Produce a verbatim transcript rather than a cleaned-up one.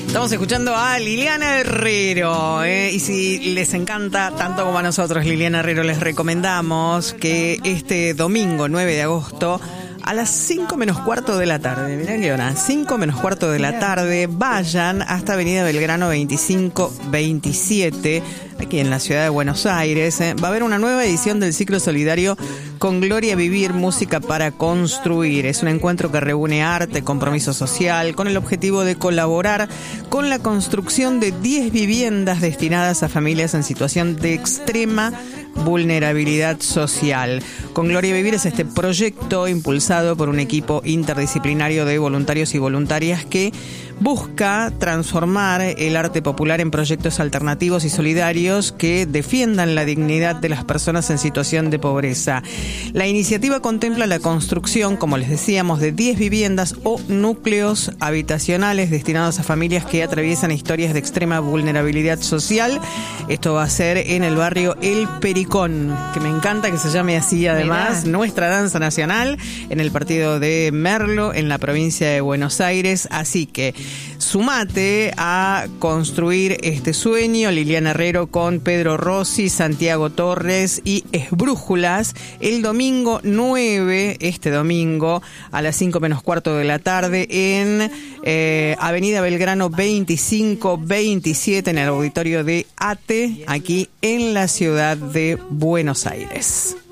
Estamos escuchando a Liliana Herrero, ¿eh? Y si les encanta tanto como a nosotros Liliana Herrero, les recomendamos que este domingo nueve de agosto a las cinco menos cuarto de la tarde, mirá qué hora, cinco menos cuarto de la tarde, vayan hasta Avenida Belgrano veinticinco veintisiete, aquí en la ciudad de Buenos Aires. ¿eh? Va a haber una nueva edición del ciclo solidario Con Gloria Vivir, Música para Construir. Es un encuentro que reúne arte, compromiso social, con el objetivo de colaborar con la construcción de diez viviendas destinadas a familias en situación de extrema vulnerabilidad social. Con Gloria Vivir es este proyecto impulsado por un equipo interdisciplinario de voluntarios y voluntarias que busca transformar el arte popular en proyectos alternativos y solidarios que defiendan la dignidad de las personas en situación de pobreza. La iniciativa contempla la construcción, como les decíamos, de diez viviendas o núcleos habitacionales destinados a familias que atraviesan historias de extrema vulnerabilidad social. Esto va a ser en el barrio El Pericón, que me encanta que se llame así además, Mirá. Nuestra danza nacional, en el partido de Merlo, en la provincia de Buenos Aires. Así que sumate a construir este sueño. Liliana Herrero con Pedro Rossi, Santiago Torres y Esbrújulas el domingo nueve, este domingo a las cinco menos cuarto de la tarde en eh, Avenida Belgrano veinticinco veintisiete en el auditorio de ATE, aquí en la ciudad de Buenos Aires.